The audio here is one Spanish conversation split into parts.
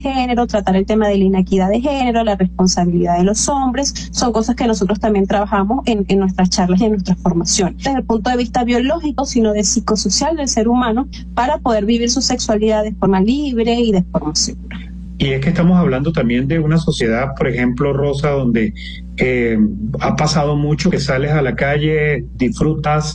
género, tratar el tema de la inequidad de género, la responsabilidad de los hombres, son cosas que nosotros también trabajamos en nuestras charlas y en nuestra formación, desde el punto de vista biológico, sino de psicosocial del ser humano, para poder vivir su sexualidad de forma libre y de forma segura. Y es que estamos hablando también de una sociedad, por ejemplo, Rosa, donde ha pasado mucho que sales a la calle, disfrutas,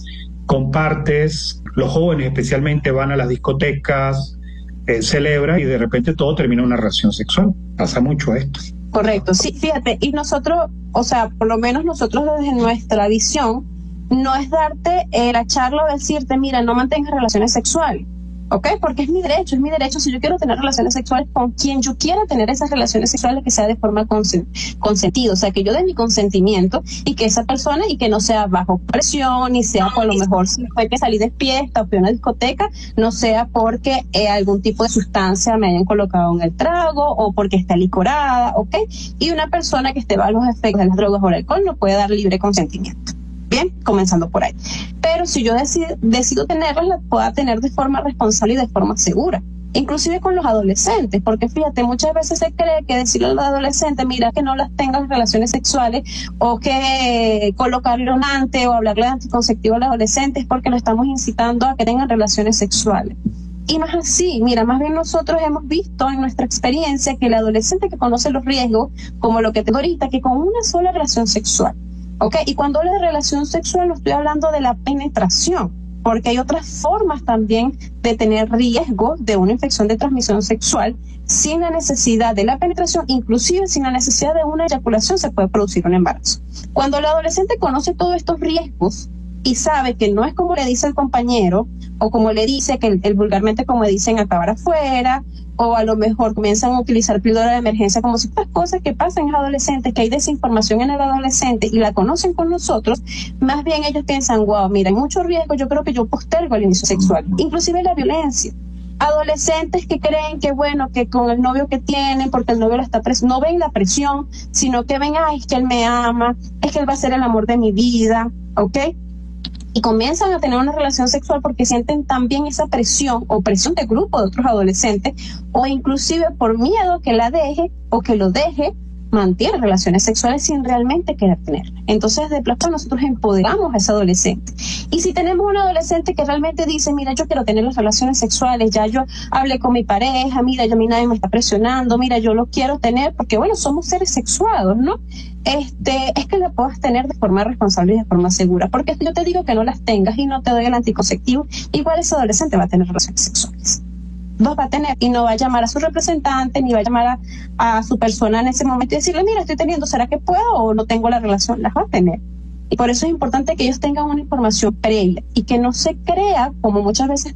compartes, los jóvenes especialmente van a las discotecas, celebran y de repente todo termina en una relación sexual. Pasa mucho esto. Correcto, sí, fíjate, y nosotros, o sea, por lo menos nosotros desde nuestra visión, no es darte la charla o decirte, mira, no mantengas relaciones sexuales. ¿Ok? Porque es mi derecho. Si yo quiero tener relaciones sexuales con quien yo quiera tener esas relaciones sexuales, que sea de forma consentida, o sea, que yo dé mi consentimiento y que esa persona, y que no sea bajo presión, ni sea por lo mejor si fue que salí de fiesta o fui a una discoteca, no sea porque algún tipo de sustancia me hayan colocado en el trago o porque está licorada, ¿ok? Y una persona que esté bajo los efectos de las drogas o el alcohol no puede dar libre consentimiento. Bien, comenzando por ahí. Pero si yo decido tenerlas, las pueda tener de forma responsable y de forma segura. Inclusive con los adolescentes, porque fíjate, muchas veces se cree que decirle a los adolescentes, mira, que no las tengan relaciones sexuales, o que colocarle un ante o hablarle de anticonceptivo al adolescente es porque lo estamos incitando a que tengan relaciones sexuales. Y no es así. Mira, más bien nosotros hemos visto en nuestra experiencia que el adolescente que conoce los riesgos, como lo que tengo ahorita, que con una sola relación sexual, ¿ok? Y cuando hablo de relación sexual no estoy hablando de la penetración, porque hay otras formas también de tener riesgo de una infección de transmisión sexual sin la necesidad de la penetración, inclusive sin la necesidad de una eyaculación se puede producir un embarazo. Cuando el adolescente conoce todos estos riesgos y sabe que no es como le dice el compañero, o como le dice que el vulgarmente, como dicen, acabar afuera, o a lo mejor comienzan a utilizar píldora de emergencia, como si estas cosas que pasan en los adolescentes, que hay desinformación en el adolescente y la conocen con nosotros, más bien ellos piensan, wow, mira, hay mucho riesgo, yo creo que yo postergo el inicio sexual, inclusive la violencia. Adolescentes que creen que bueno, que con el novio que tienen, porque el novio no ven la presión, sino que ven, ay, es que él me ama, es que él va a ser el amor de mi vida, ¿ok? Y comienzan a tener una relación sexual porque sienten también esa presión o presión de grupo de otros adolescentes, o inclusive por miedo que la deje o que lo deje, mantiene relaciones sexuales sin realmente querer tener. Entonces, de plano, nosotros empoderamos a ese adolescente. Y si tenemos un adolescente que realmente dice, mira, yo quiero tener las relaciones sexuales, ya yo hablé con mi pareja, mira, a mí nadie me está presionando, mira, yo lo quiero tener, porque bueno, somos seres sexuados, ¿no? Es que la puedas tener de forma responsable y de forma segura, porque yo te digo que no las tengas y no te doy el anticonceptivo, igual ese adolescente va a tener relaciones sexuales. Los va a tener y no va a llamar a su representante ni va a llamar a su persona en ese momento y decirle, mira, estoy teniendo, ¿será que puedo o no tengo la relación? Las va a tener. Y por eso es importante que ellos tengan una información previa y que no se crea, como muchas veces